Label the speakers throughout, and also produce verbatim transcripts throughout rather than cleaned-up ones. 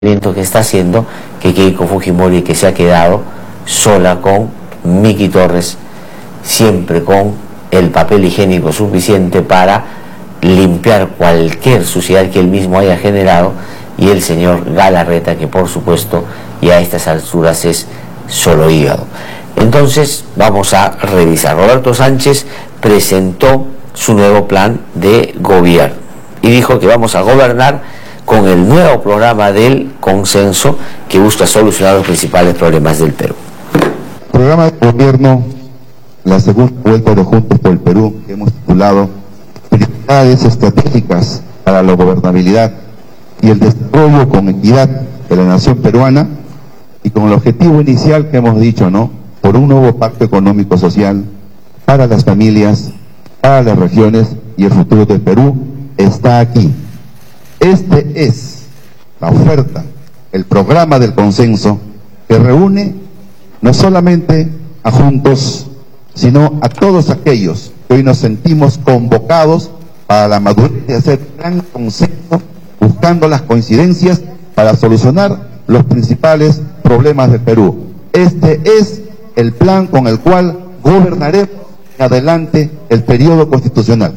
Speaker 1: que está haciendo que Keiko Fujimori, que se ha quedado sola con Miki Torres, siempre con el papel higiénico suficiente para limpiar cualquier suciedad que él mismo haya generado, y el señor Galarreta, que por supuesto ya a estas alturas es solo hígado. Entonces vamos a revisar. Roberto Sánchez presentó su nuevo plan de gobierno y dijo que vamos a gobernar con el nuevo programa del consenso que busca solucionar los principales problemas del Perú.
Speaker 2: Programa de gobierno, la segunda vuelta de Juntos por el Perú, que hemos titulado Prioridades estratégicas para la gobernabilidad y el desarrollo con equidad de la nación peruana, y con el objetivo inicial que hemos dicho, ¿no?, por un nuevo pacto económico social para las familias, para las regiones y el futuro del Perú, está aquí. Este es la oferta, el programa del consenso que reúne no solamente a Juntos, sino a todos aquellos que hoy nos sentimos convocados para la madurez de hacer gran consenso, buscando las coincidencias para solucionar los principales problemas del Perú. Este es el plan con el cual gobernaremos en adelante el periodo constitucional.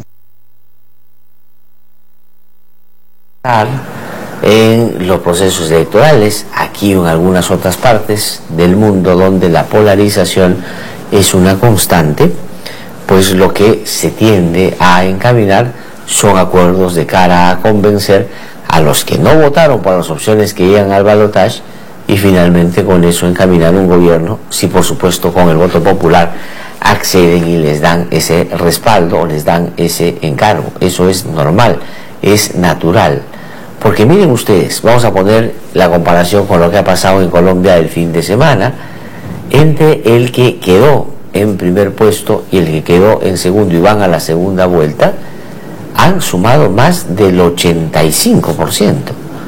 Speaker 1: En los procesos electorales, aquí o en algunas otras partes del mundo donde la polarización es una constante, pues lo que se tiende a encaminar son acuerdos de cara a convencer a los que no votaron por las opciones que llegan al balotaje, y finalmente con eso encaminar un gobierno, si por supuesto con el voto popular acceden y les dan ese respaldo o les dan ese encargo. Eso es normal, es natural. Porque miren ustedes, vamos a poner la comparación con lo que ha pasado en Colombia el fin de semana, entre el que quedó en primer puesto y el que quedó en segundo y van a la segunda vuelta, han sumado más del ochenta y cinco por ciento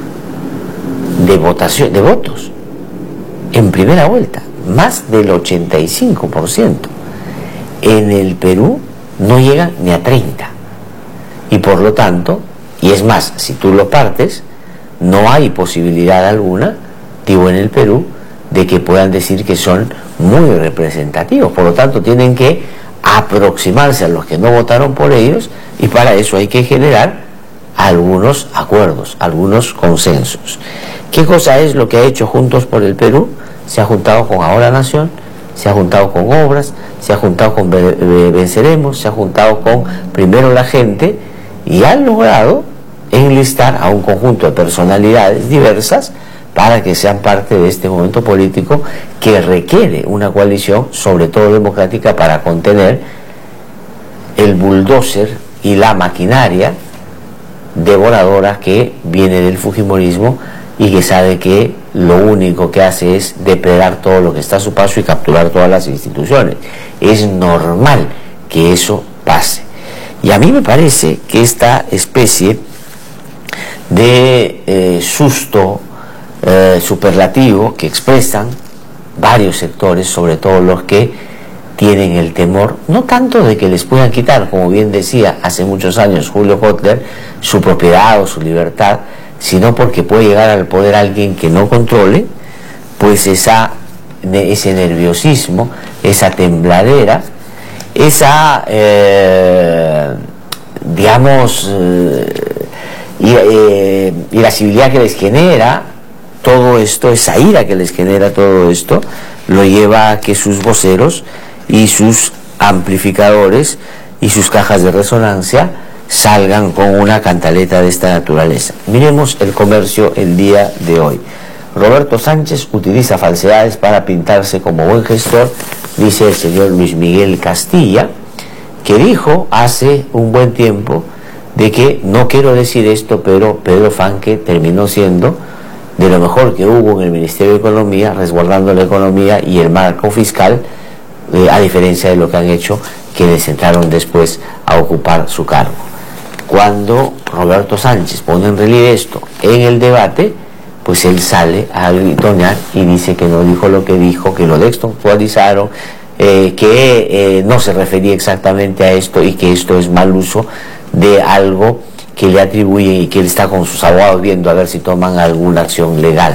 Speaker 1: de votación, de votos en primera vuelta, más del ochenta y cinco por ciento. En el Perú no llegan ni a treinta, y por lo tanto, y es más, si tú lo partes, no hay posibilidad alguna, digo, en el Perú, de que puedan decir que son muy representativos. Por lo tanto, tienen que aproximarse a los que no votaron por ellos, y para eso hay que generar algunos acuerdos, algunos consensos. ¿Qué cosa es lo que ha hecho Juntos por el Perú? Se ha juntado con Ahora Nación, se ha juntado con Obras, se ha juntado con Venceremos, se ha juntado con Primero la Gente, y han logrado enlistar a un conjunto de personalidades diversas para que sean parte de este momento político que requiere una coalición, sobre todo democrática, para contener el bulldozer y la maquinaria devoradora que viene del fujimorismo y que sabe que lo único que hace es depredar todo lo que está a su paso y capturar todas las instituciones. Es normal que eso pase. Y a mí me parece que esta especie de eh, susto eh, superlativo que expresan varios sectores, sobre todo los que tienen el temor, no tanto de que les puedan quitar, como bien decía hace muchos años Julio Kotler, su propiedad o su libertad, sino porque puede llegar al poder alguien que no controle, pues esa, ese nerviosismo, esa tembladera, esa, eh, digamos, eh, eh, irascibilidad que les genera todo esto, esa ira que les genera todo esto, lo lleva a que sus voceros y sus amplificadores y sus cajas de resonancia salgan con una cantaleta de esta naturaleza. Miremos El Comercio el día de hoy. Roberto Sánchez utiliza falsedades para pintarse como buen gestor, dice el señor Luis Miguel Castilla, que dijo hace un buen tiempo de que no quiero decir esto, pero Pedro Franque terminó siendo de lo mejor que hubo en el Ministerio de Economía, resguardando la economía y el marco fiscal, eh, a diferencia de lo que han hecho quienes entraron después a ocupar su cargo. Cuando Roberto Sánchez pone en relieve esto en el debate, pues él sale a gritonear y dice que no dijo lo que dijo, que lo textualizaron, eh, que eh, no se refería exactamente a esto y que esto es mal uso de algo que le atribuyen y que él está con sus abogados viendo a ver si toman alguna acción legal.